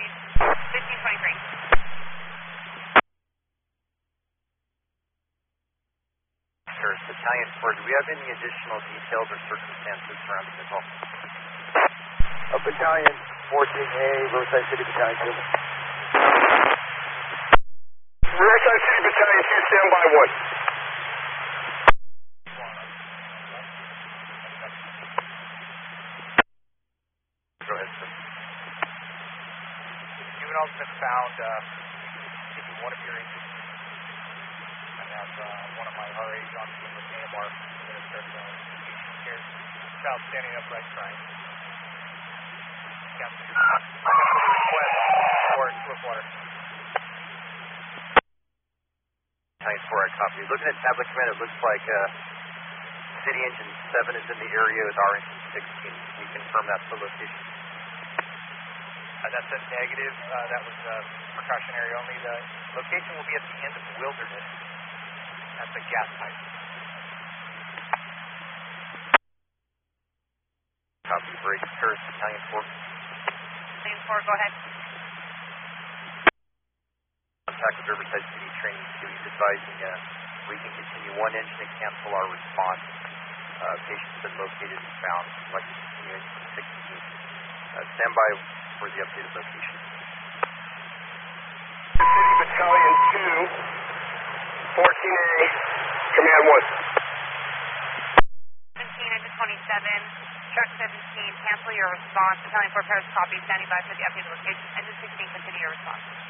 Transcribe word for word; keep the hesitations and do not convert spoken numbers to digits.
fifteen twenty-three. Sure, Battalion four, do we have any additional details or circumstances surrounding the call? Uh, Battalion fourteen A, Riverside City Battalion two. Riverside City Battalion two, stand by one. Go ahead, sir. Juvenile's been found, uh, taking one of your agents. I have uh, one of my R As on scene with A M R. I'm going to start the investigation here. Child standing upright crying. Captain. West, Fort Swiftwater. Battalion four, I copy. Looking at tablet command, it looks like uh, City Engine seven is in the area with R Engine sixteen. Can you confirm that's the location? Uh, that's a negative. Uh, that was uh, precautionary only. The location will be at the end of the wilderness at the gas pipe. Copy. Break. First, Battalion four. Battalion four, go ahead. Contact with Riverside City Training two. He's advising uh, we can continue one engine and cancel our response. Uh, patient's been located and found. Like to continue engine sixteen. Uh, stand by for the updated location. City Battalion two, fourteen A, Command one. seventeen into twenty-seven, truck seventeen, cancel your response. Battalion four pairs copy, standing by for the updated location. Engine sixteen, continue your response.